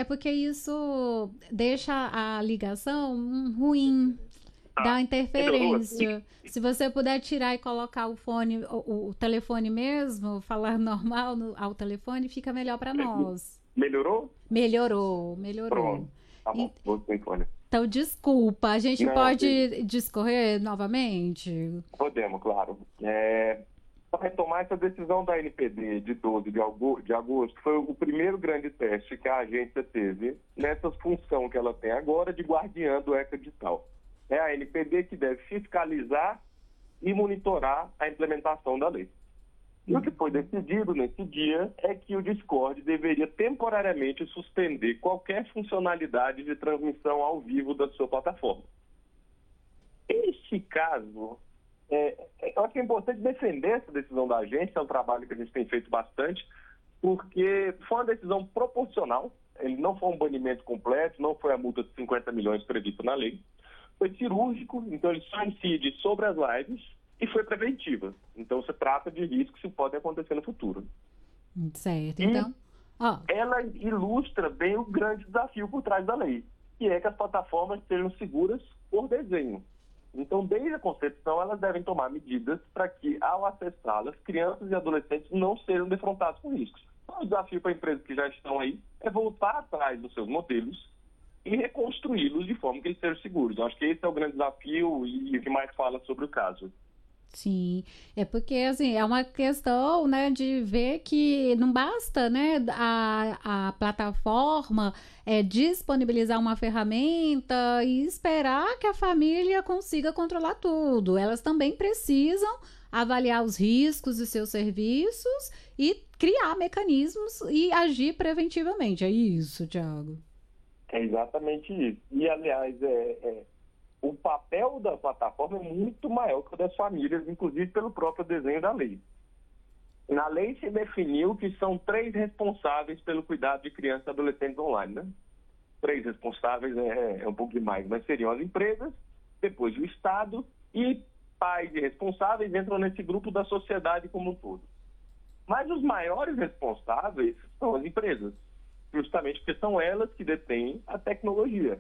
porque isso deixa a ligação ruim, dá Melhorou assim? interferência. Se você puder tirar e colocar o fone, o telefone mesmo, falar normal ao telefone, fica melhor para nós. Melhorou? Melhorou, melhorou. Pronto. Tá bom, vou sem fone. Então, desculpa, a gente Não, pode discorrer novamente? podemos, claro. Para retomar essa decisão da NPD de 12 de agosto, foi o primeiro grande teste que a agência teve nessa função que ela tem agora de guardiã do eco-digital. É a NPD que deve fiscalizar e monitorar a implementação da lei. E o que foi decidido nesse dia é que o Discord deveria temporariamente suspender qualquer funcionalidade de transmissão ao vivo da sua plataforma. Este caso, eu acho que é importante defender essa decisão da agência, é um trabalho que a gente tem feito bastante, porque foi uma decisão proporcional, ele não foi um banimento completo, não foi a multa de 50 milhões prevista na lei, foi cirúrgico, então ele só incide sobre as lives e foi preventiva. Então você trata de riscos que podem acontecer no futuro. Certo, E então... Ó, ela ilustra bem o grande desafio por trás da lei, que é que as plataformas sejam seguras por desenho. Então, desde a concepção, elas devem tomar medidas para que, ao acessá-las, crianças e adolescentes não sejam defrontados com riscos. Então, o desafio para empresas que já estão aí é voltar atrás dos seus modelos e reconstruí-los de forma que eles sejam seguros. Eu acho que esse é o grande desafio e o que mais fala sobre o caso. sim, é porque assim, é uma questão, né, de ver que não basta, né, a plataforma disponibilizar uma ferramenta e esperar que a família consiga controlar tudo. Elas também precisam avaliar os riscos de seus serviços e criar mecanismos e agir preventivamente. É isso, Thiago. É exatamente isso. E, aliás, o papel da plataforma é muito maior que o das famílias, inclusive pelo próprio desenho da lei. Na lei se definiu que são 3 responsáveis pelo cuidado de crianças e adolescentes online, né? 3 responsáveis é um pouco demais, mas seriam as empresas, depois o Estado e pais e responsáveis entram nesse grupo da sociedade como um todo. Mas os maiores responsáveis são as empresas, justamente porque são elas que detêm a tecnologia.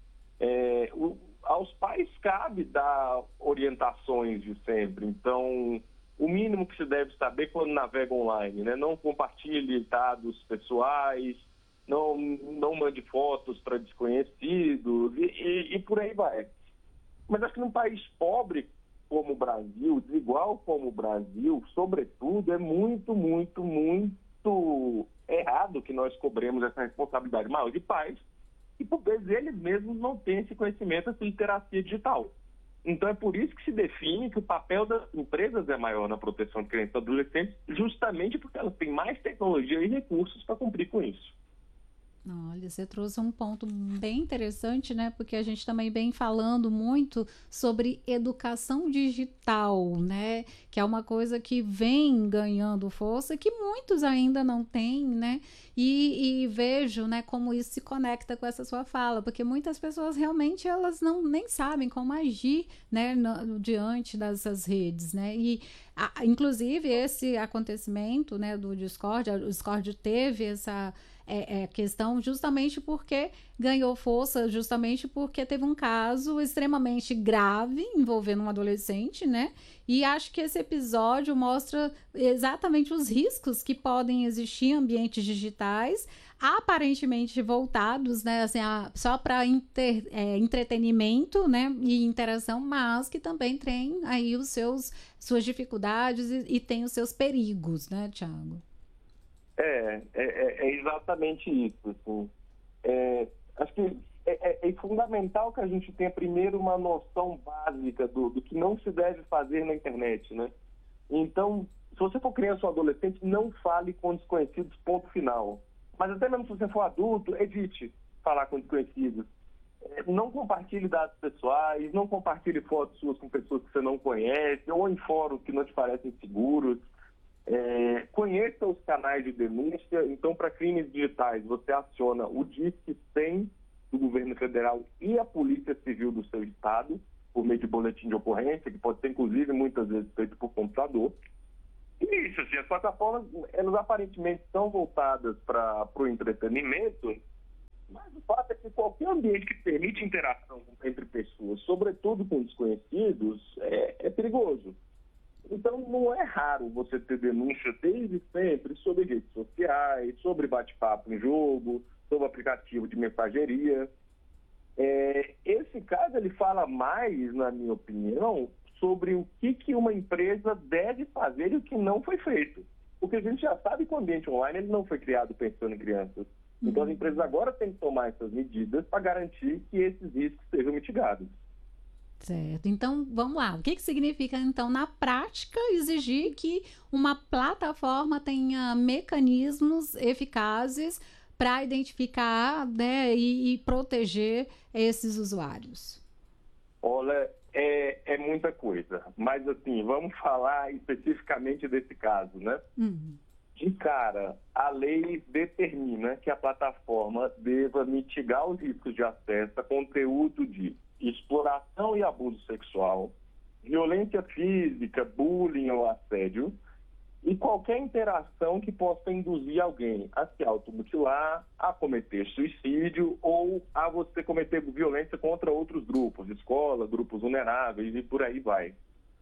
Aos pais cabe dar orientações de sempre. Então, o mínimo que se deve saber quando navega online, né? Não compartilhe dados pessoais, não mande fotos para desconhecidos e por aí vai. Mas acho que num país pobre como o Brasil, desigual como o Brasil, sobretudo, é muito, muito, muito errado que nós cobremos essa responsabilidade maior de pais e, por vezes, eles mesmos não têm esse conhecimento, essa literacia digital. Então, é por isso que se define que o papel das empresas é maior na proteção de crianças e adolescentes, justamente porque elas têm mais tecnologia e recursos para cumprir com isso. Olha, você trouxe um ponto bem interessante, né? Porque a gente também vem falando muito sobre educação digital, né? Que é uma coisa que vem ganhando força, que muitos ainda não têm, né? E vejo, né, como isso se conecta com essa sua fala, porque muitas pessoas realmente elas nem sabem como agir, né, diante dessas redes, né? E inclusive esse acontecimento, né, do Discord, o Discord teve essa questão justamente porque ganhou força, justamente porque teve um caso extremamente grave envolvendo um adolescente, né? E acho que esse episódio mostra exatamente os riscos que podem existir em ambientes digitais, aparentemente voltados, né, assim, só para entretenimento, né, e interação, mas que também tem aí suas dificuldades e tem os seus perigos, né, Thiago? É exatamente isso. Assim. Acho que é fundamental que a gente tenha primeiro uma noção básica do que não se deve fazer na internet, né? Então, se você for criança ou adolescente, não fale com desconhecidos, ponto final. Mas até mesmo se você for adulto, evite falar com desconhecidos. Não compartilhe dados pessoais, não compartilhe fotos suas com pessoas que você não conhece, ou em fóruns que não te parecem seguros. Conheça os canais de denúncia. Então, para crimes digitais, você aciona o Disque 100 do governo federal e a Polícia Civil do seu estado, por meio de boletim de ocorrência, que pode ser, inclusive, muitas vezes feito por computador. E isso, assim, as plataformas, elas aparentemente são voltadas para o entretenimento, ambiente que permite interação entre pessoas, sobretudo com desconhecidos, é perigoso. Então, não é raro você ter denúncia desde sempre sobre redes sociais, sobre bate-papo em jogo, sobre aplicativo de mensageria. Esse caso, ele fala mais, na minha opinião, sobre o que uma empresa deve fazer e o que não foi feito. Porque a gente já sabe que o ambiente online ele não foi criado pensando em crianças. Então, as empresas agora têm que tomar essas medidas para garantir que esses riscos sejam mitigados. Certo. Então, vamos lá. O que significa, então, na prática, exigir que uma plataforma tenha mecanismos eficazes para identificar, né, e proteger esses usuários? Olha, é muita coisa. Mas, assim, vamos falar especificamente desse caso, né? De cara, a lei determina que a plataforma deva mitigar os riscos de acesso a conteúdo de exploração e abuso sexual, violência física, bullying ou assédio, e qualquer interação que possa induzir alguém a se automutilar, a cometer suicídio ou a você cometer violência contra outros grupos, escola, grupos vulneráveis e por aí vai.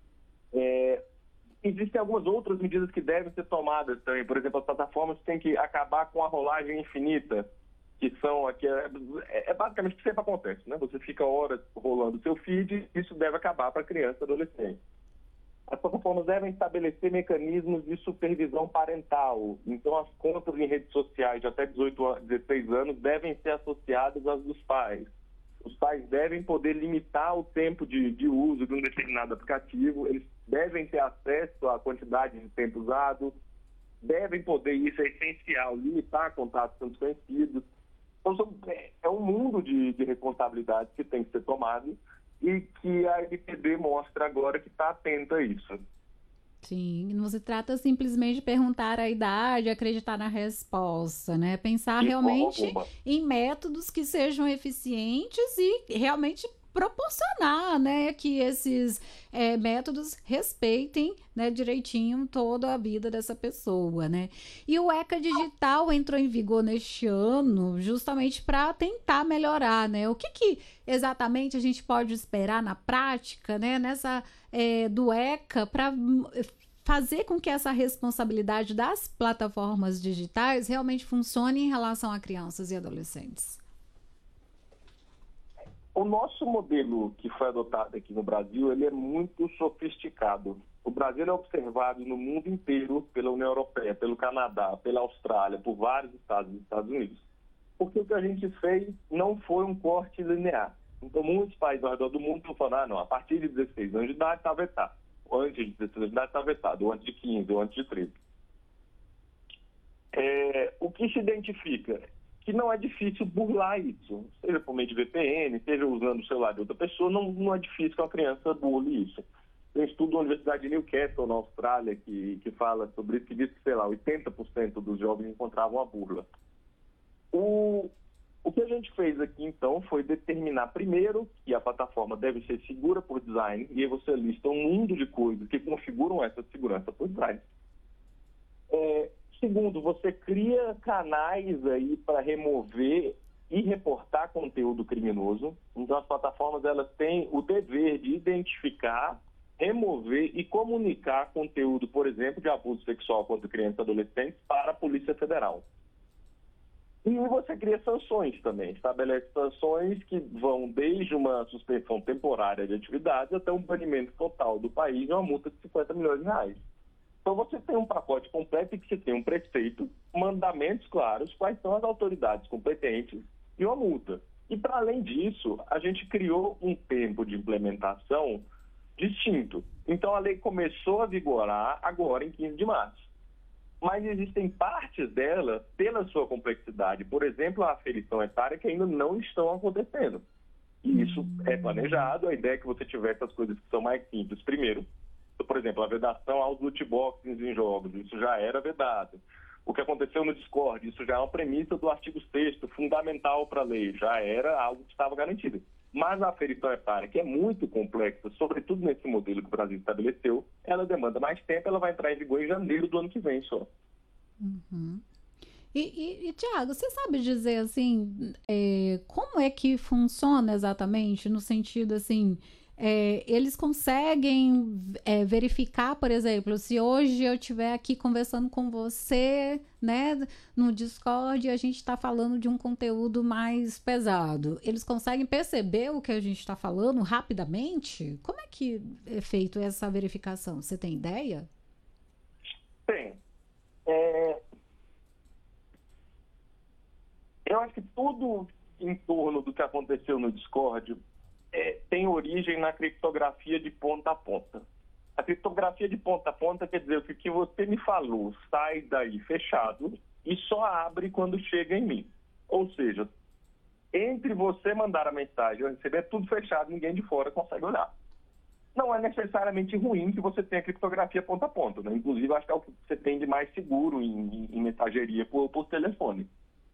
Existem algumas outras medidas que devem ser tomadas também. Por exemplo, as plataformas têm que acabar com a rolagem infinita, que são aqui, basicamente o que sempre acontece, né? Você fica horas rolando seu feed, isso deve acabar para criança e adolescente. As plataformas devem estabelecer mecanismos de supervisão parental. Então, as contas em redes sociais de até 16 anos devem ser associadas às dos pais. Os pais devem poder limitar o tempo de uso de um determinado aplicativo, eles devem ter acesso à quantidade de tempo usado, devem poder, isso é essencial, limitar contatos com desconhecidos. Então, é um mundo de responsabilidades que tem que ser tomado e que a LGPD mostra agora que está atenta a isso. Sim, não se trata simplesmente de perguntar a idade, acreditar na resposta, né? Pensar realmente em métodos que sejam eficientes e realmente proporcionar, né, que esses métodos respeitem, né, direitinho toda a vida dessa pessoa, né? E o ECA Digital entrou em vigor neste ano justamente para tentar melhorar, né? O que exatamente a gente pode esperar na prática, né, nessa do ECA para fazer com que essa responsabilidade das plataformas digitais realmente funcione em relação a crianças e adolescentes? O nosso modelo que foi adotado aqui no Brasil, ele é muito sofisticado. O Brasil é observado no mundo inteiro pela União Europeia, pelo Canadá, pela Austrália, por vários estados dos Estados Unidos. Porque o que a gente fez não foi um corte linear. Então, muitos países ao redor do mundo estão falando, não, a partir de 16 anos de idade está vetado. Ou antes de 16 anos de idade está vetado, ou antes de 15, ou antes de 13. O que se identifica? Que não é difícil burlar isso, seja por meio de VPN, seja usando o celular de outra pessoa, não é difícil que uma criança burle isso. Tem um estudo da Universidade de Newcastle, na Austrália, que fala sobre isso, que diz que, sei lá, 80% dos jovens encontravam a burla. O que a gente fez aqui, então, foi determinar primeiro que a plataforma deve ser segura por design, e aí você lista um mundo de coisas que configuram essa segurança por design. Segundo, você cria canais aí para remover e reportar conteúdo criminoso. Então, as plataformas elas têm o dever de identificar, remover e comunicar conteúdo, por exemplo, de abuso sexual contra crianças e adolescentes para a Polícia Federal. E você cria sanções também, estabelece sanções que vão desde uma suspensão temporária de atividades até um banimento total do país e uma multa de 50 milhões de reais. Então, você tem um pacote completo em que você tem um preceito, mandamentos claros, quais são as autoridades competentes e uma multa. E, para além disso, a gente criou um tempo de implementação distinto. Então, a lei começou a vigorar agora em 15 de março. Mas existem partes dela, pela sua complexidade, por exemplo, a aferição etária, que ainda não estão acontecendo. E isso é planejado, a ideia é que você tivesse as coisas que são mais simples. Primeiro, por exemplo, a vedação aos loot boxes em jogos, isso já era vedado. O que aconteceu no Discord, isso já é uma premissa do artigo 6º, fundamental para a lei, já era algo que estava garantido. Mas a aferição etária, que é muito complexa, sobretudo nesse modelo que o Brasil estabeleceu, ela demanda mais tempo, ela vai entrar em vigor em janeiro do ano que vem só. Uhum. Tiago, você sabe dizer assim, como é que funciona exatamente, no sentido assim, eles conseguem verificar, por exemplo, se hoje eu estiver aqui conversando com você, né, no Discord, e a gente está falando de um conteúdo mais pesado, eles conseguem perceber o que a gente está falando rapidamente? Como é que é feito essa verificação? Você tem ideia? Tem. Eu acho que tudo em torno do que aconteceu no Discord tem origem na criptografia de ponta a ponta. A criptografia de ponta a ponta quer dizer que o que você me falou sai daí fechado e só abre quando chega em mim. Ou seja, entre você mandar a mensagem e eu receber, é tudo fechado, ninguém de fora consegue olhar. Não é necessariamente ruim que você tenha criptografia ponta a ponta, né? Inclusive, acho que é o que você tem de mais seguro em mensageria por telefone.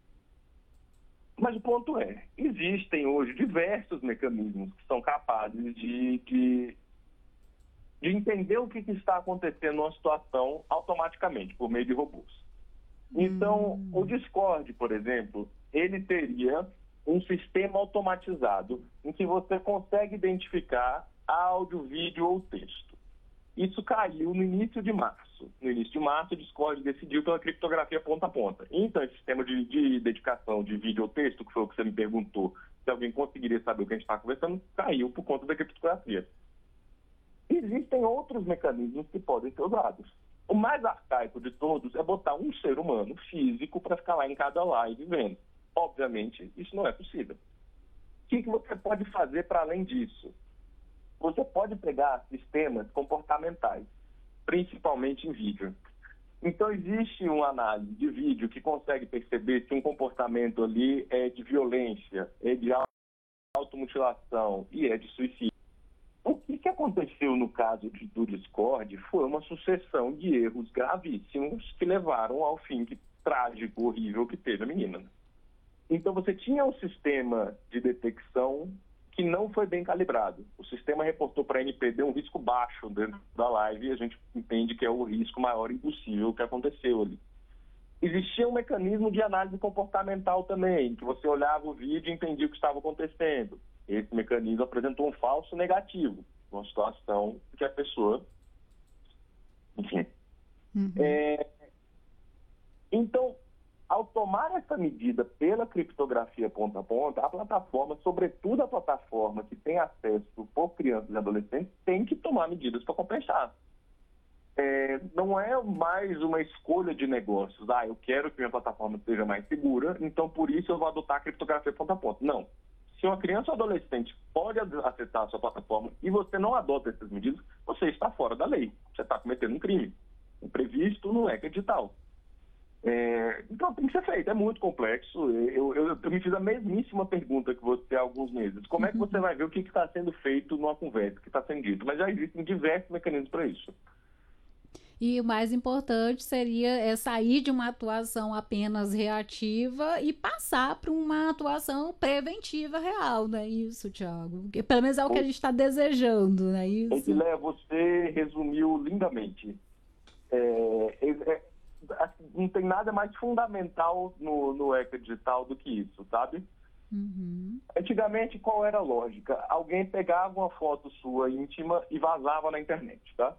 Mas o ponto existem hoje diversos mecanismos que são capazes de entender o que está acontecendo numa situação automaticamente, por meio de robôs. Então, o Discord, por exemplo, ele teria um sistema automatizado em que você consegue identificar áudio, vídeo ou texto. Isso caiu no início de março. No início de março, o Discord decidiu pela criptografia ponta a ponta. Então, esse sistema de identificação de vídeo ou texto, que foi o que você me perguntou, se alguém conseguiria saber o que a gente está conversando, caiu por conta da criptografia. Existem outros mecanismos que podem ser usados. O mais arcaico de todos é botar um ser humano físico para ficar lá em cada live vendo. Obviamente, isso não é possível. O que você pode fazer para além disso? Você pode pegar sistemas comportamentais, principalmente em vídeo. Então, existe uma análise de vídeo que consegue perceber se um comportamento ali é de violência, é de automutilação e é de suicídio. O que aconteceu no caso do Discord foi uma sucessão de erros gravíssimos que levaram ao fim trágico, horrível que teve a menina. Então, você tinha um sistema de detecção que não foi bem calibrado. O sistema reportou para a NPD um risco baixo dentro da live e a gente entende que é o risco maior impossível que aconteceu ali. Existia um mecanismo de análise comportamental também, que você olhava o vídeo e entendia o que estava acontecendo. Esse mecanismo apresentou um falso negativo, uma situação que a pessoa... Enfim. Então, ao tomar essa medida pela criptografia ponta a ponta, a plataforma, sobretudo a plataforma que tem acesso por crianças e adolescentes, tem que tomar medidas para compensar. Não é mais uma escolha de negócios. Eu quero que minha plataforma seja mais segura, então por isso eu vou adotar a criptografia ponta a ponta. Não. Se uma criança ou adolescente pode acessar a sua plataforma e você não adota essas medidas, você está fora da lei. Você está cometendo um crime. O previsto no ECA edital. Então tem que ser feito, é muito complexo. Eu me fiz a mesmíssima pergunta que você há alguns meses. Como é que você vai ver o que está sendo feito numa conversa, o que está sendo dito? Mas já existem diversos mecanismos para isso. E o mais importante seria sair de uma atuação apenas reativa e passar para uma atuação preventiva real, não é isso, Tiago? Pelo menos é o que a gente está desejando, não é isso? Edilé, você resumiu lindamente. Não tem nada mais fundamental no ECA digital do que isso, sabe? Antigamente, qual era a lógica? Alguém pegava uma foto sua íntima e vazava na internet, tá?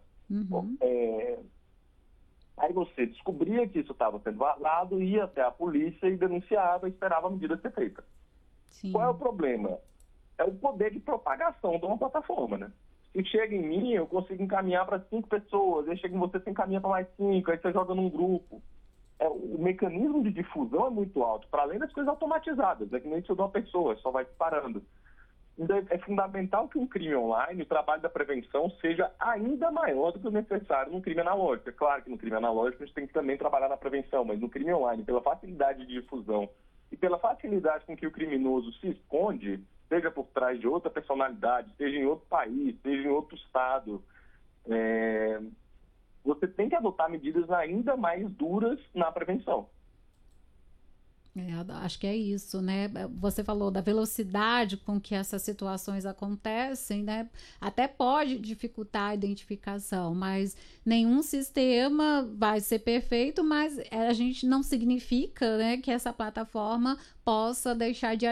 Aí você descobria que isso estava sendo vazado, ia até a polícia e denunciava e esperava a medida ser feita. Sim. Qual é o problema? É o poder de propagação de uma plataforma, né? Se chega em mim, eu consigo encaminhar para 5 pessoas, aí chega em você encaminha para mais 5, aí você joga num grupo. O mecanismo de difusão é muito alto, para além das coisas automatizadas, que nem isso de uma pessoa, só vai disparando. Então, é fundamental que um crime online, o trabalho da prevenção, seja ainda maior do que o necessário no crime analógico. É claro que no crime analógico a gente tem que também trabalhar na prevenção, mas no crime online, pela facilidade de difusão e pela facilidade com que o criminoso se esconde, seja por trás de outra personalidade, seja em outro país, seja em outro estado, você tem que adotar medidas ainda mais duras na prevenção. Acho que é isso, né? Você falou da velocidade com que essas situações acontecem, né? Até pode dificultar a identificação, mas nenhum sistema vai ser perfeito, mas a gente não significa, né, que essa plataforma possa deixar de